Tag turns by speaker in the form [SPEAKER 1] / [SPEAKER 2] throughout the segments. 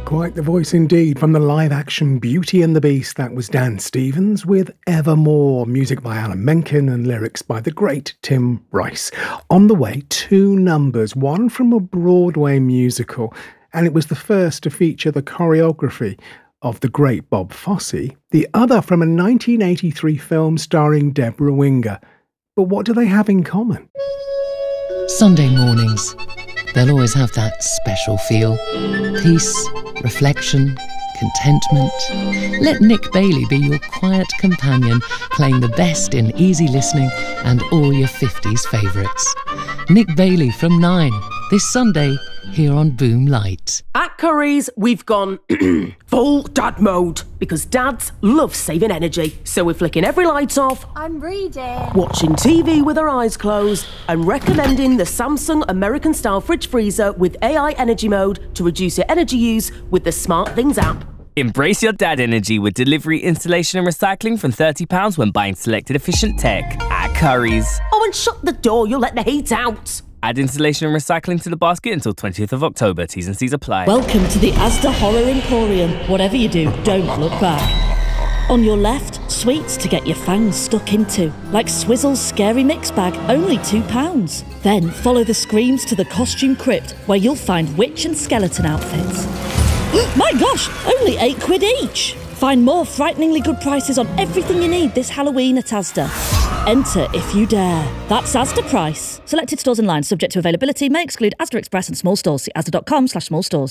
[SPEAKER 1] Quite the voice indeed from the live-action Beauty and the Beast. That was Dan Stevens with Evermore, music by Alan Menken and lyrics by the great Tim Rice. On the way, two numbers, one from a Broadway musical, and it was the first to feature the choreography of the great Bob Fosse, the other from a 1983 film starring Deborah Winger. But what do they have in common?
[SPEAKER 2] Sunday mornings. They'll always have that special feel. Peace, reflection, contentment. Let Nick Bailey be your quiet companion, playing the best in easy listening and all your 50s favourites. Nick Bailey from 9, this Sunday, here on Boom Light.
[SPEAKER 3] At Curry's, we've gone full dad mode because dads love saving energy. So we're flicking every light off.
[SPEAKER 4] I'm reading.
[SPEAKER 3] Watching TV with our eyes closed and recommending the Samsung American-style fridge freezer with AI energy mode to reduce your energy use with the Smart Things app.
[SPEAKER 5] Embrace your dad energy with delivery, installation and recycling from £30 when buying selected efficient tech at Curry's.
[SPEAKER 3] Oh, and shut the door, you'll let the heat out.
[SPEAKER 5] Add installation and recycling to the basket until 20th of October. T's and C's apply.
[SPEAKER 6] Welcome to the Asda Horror Emporium. Whatever you do, don't look back. On your left, sweets to get your fangs stuck into, like Swizzle's Scary Mix Bag, only £2. Then follow the screams to the Costume Crypt, where you'll find witch and skeleton outfits. My gosh, only £8 each! Find more frighteningly good prices on everything you need this Halloween at Asda. Enter if you dare. That's Asda price. Selected stores and lines subject to availability may exclude Asda Express and small stores. See asda.com/small stores.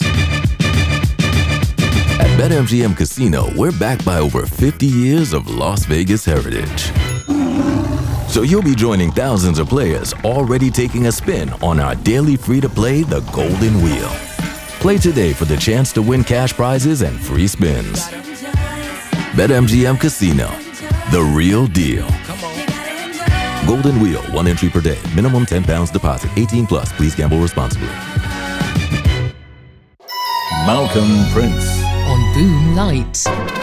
[SPEAKER 7] At BetMGM Casino, we're backed by over 50 years of Las Vegas heritage. So you'll be joining thousands of players already taking a spin on our daily free-to-play The Golden Wheel. Play today for the chance to win cash prizes and free spins. BetMGM Casino, the real deal. Golden Wheel, 1 entry per day. Minimum £10 deposit. 18 plus. Please gamble responsibly.
[SPEAKER 8] Malcolm Prince
[SPEAKER 2] On Boom Light.